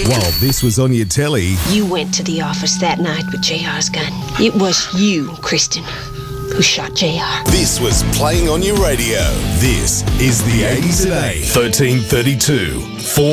While this was on your telly, You went to the office that night with JR's gun. It was you, Kristen, who shot JR. this was playing on your radio. This is the 80s at 8. 1332.